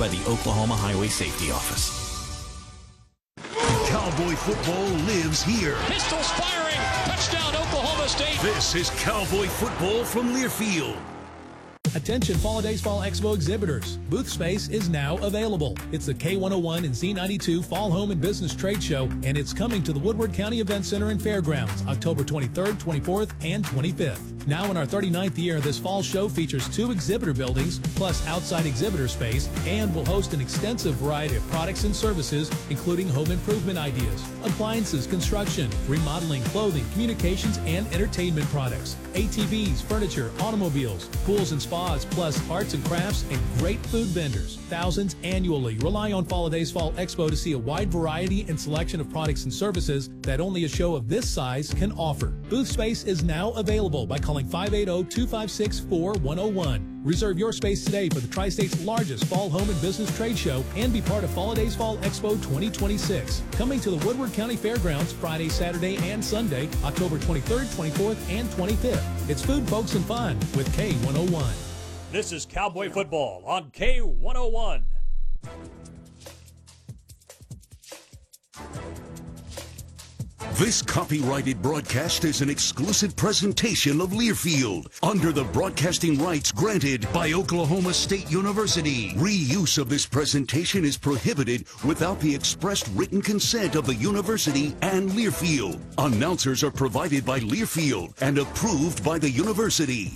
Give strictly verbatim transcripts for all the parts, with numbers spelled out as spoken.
by the Oklahoma Highway Safety Office. Cowboy football lives here. Pistols firing. Touchdown, Oklahoma State. This is Cowboy football from Learfield. Attention Fall Days Fall Expo exhibitors. Booth space is now available. It's the K one oh one and Z ninety-two Fall Home and Business Trade Show, and it's coming to the Woodward County Event Center and Fairgrounds, October twenty-third, twenty-fourth, and twenty-fifth. Now in our thirty-ninth year, this fall show features two exhibitor buildings, plus outside exhibitor space, and will host an extensive variety of products and services, including home improvement ideas, appliances, construction, remodeling, clothing, communications, and entertainment products, A T Vs, furniture, automobiles, pools and spas, plus arts and crafts, and great food vendors. Thousands annually rely on Fall Days Fall Expo to see a wide variety and selection of products and services that only a show of this size can offer. Booth space is now available by calling five eight zero, two five six, four one zero one. Reserve your space today for the Tri-State's largest fall home and business trade show and be part of Fall Days Fall Expo twenty twenty-six. Coming to the Woodward County Fairgrounds Friday, Saturday, and Sunday, October twenty-third, twenty-fourth, and twenty-fifth. It's food, folks, and fun with K one oh one. This is Cowboy Football on K one oh one. This copyrighted broadcast is an exclusive presentation of Learfield under the broadcasting rights granted by Oklahoma State University. Reuse of this presentation is prohibited without the expressed written consent of the university and Learfield. Announcers are provided by Learfield and approved by the university.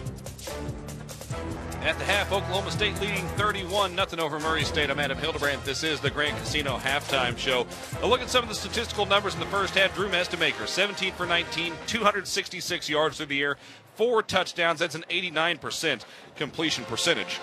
At the half, Oklahoma State leading thirty-one nothing over Murray State. I'm Adam Hildebrandt. This is the Grand Casino Halftime Show. A look at some of the statistical numbers in the first half. Drew Mestemaker, seventeen for nineteen, two hundred sixty-six yards through the air, four touchdowns. That's an eighty-nine percent completion percentage.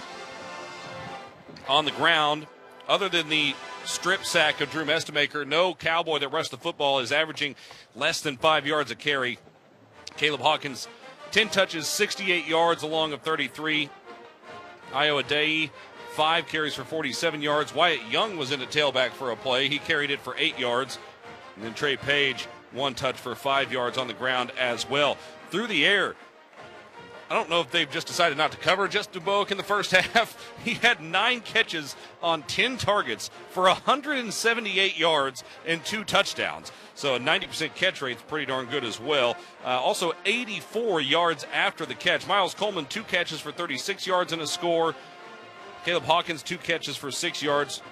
On the ground, other than the strip sack of Drew Mestemaker, no Cowboy that rushed the football is averaging less than five yards a carry. Caleb Hawkins, ten touches, sixty-eight yards along of thirty-three. Io Adei, five carries for forty-seven yards. Wyatt Young was in the tailback for a play. He carried it for eight yards. And then Trey Page, one touch for five yards on the ground as well. Through the air, I don't know if they've just decided not to cover Justin Dubois in the first half. He had nine catches on ten targets for one hundred seventy-eight yards and two touchdowns. So a ninety percent catch rate is pretty darn good as well. Uh, also eighty-four yards after the catch. Miles Coleman, two catches for thirty-six yards and a score. Caleb Hawkins, two catches for six yards.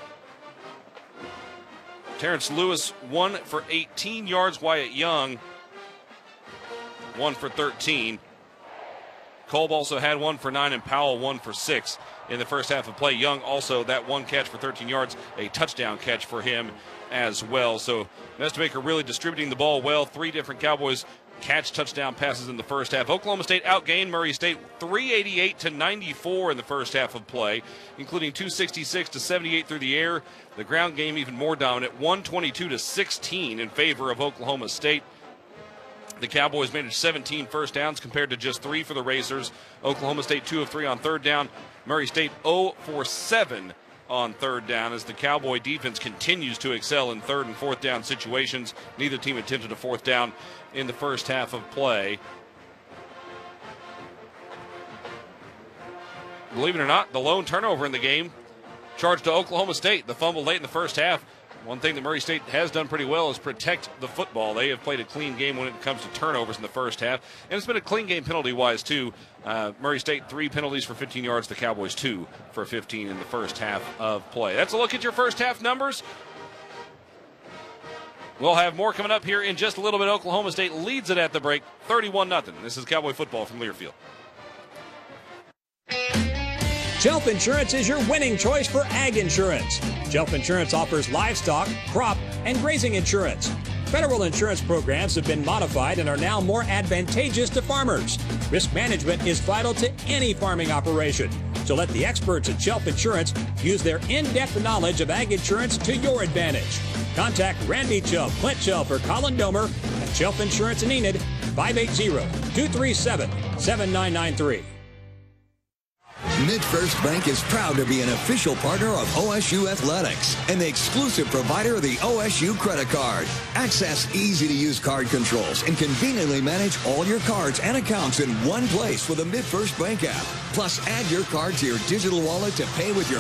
Terrence Lewis, one for eighteen yards. Wyatt Young, one for thirteen. Kolb also had one for nine, and Powell one for six in the first half of play. Young also, that one catch for thirteen yards, a touchdown catch for him as well. So Mestemaker really distributing the ball well. Three different Cowboys catch touchdown passes in the first half. Oklahoma State outgained Murray State three eighty-eight to ninety-four in the first half of play, including two sixty-six to seventy-eight through the air. The ground game even more dominant, one twenty-two to sixteen in favor of Oklahoma State. The Cowboys managed seventeen first downs compared to just three for the Razors. Oklahoma State two of three on third down. Murray State zero for seven on third down as the Cowboy defense continues to excel in third and fourth down situations. Neither team attempted a fourth down in the first half of play. Believe it or not, the lone turnover in the game charged to Oklahoma State. The fumble late in the first half. One thing that Murray State has done pretty well is protect the football. They have played a clean game when it comes to turnovers in the first half. And it's been a clean game penalty-wise, too. Uh, Murray State, three penalties for fifteen yards. The Cowboys, two for fifteen in the first half of play. That's a look at your first half numbers. We'll have more coming up here in just a little bit. Oklahoma State leads it at the break, thirty-one nothing. This is Cowboy football from Learfield. Jelf Insurance is your winning choice for ag insurance. Jelf Insurance offers livestock, crop, and grazing insurance. Federal insurance programs have been modified and are now more advantageous to farmers. Risk management is vital to any farming operation. So let the experts at Jelf Insurance use their in-depth knowledge of ag insurance to your advantage. Contact Randy Jelf, Clint Jelf, or Colin Domer at Jelf Insurance in Enid, five eight zero, two three seven, seven nine nine three. MidFirst Bank is proud to be an official partner of O S U Athletics and the exclusive provider of the O S U credit card. Access easy-to-use card controls and conveniently manage all your cards and accounts in one place with the MidFirst Bank app. Plus, add your card to your digital wallet to pay with your